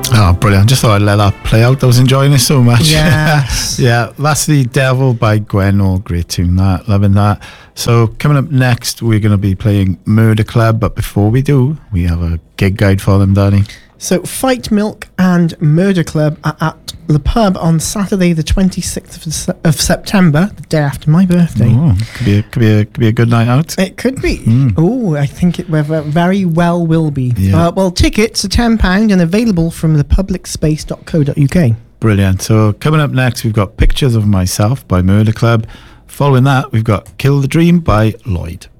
Oh, brilliant. Just thought I'd let that play out. I was enjoying it so much. Yes. Yeah, that's The Devil by Gwen. Oh, great tune, that. Loving that. So coming up next, we're going to be playing Murder Club. But before we do, we have a gig guide for them, Danny. So Fight Milk and Murder Club are at the pub on Saturday the 26th of September, the day after my birthday. Oh, could be a good night out. It could be. Oh, I think it very well will be. Yeah. Well, tickets are £10 and available from thepublicspace.co.uk. Brilliant. So coming up next, we've got Pictures of Myself by Murder Club. Following that, we've got Kill the Dream by Lloyd.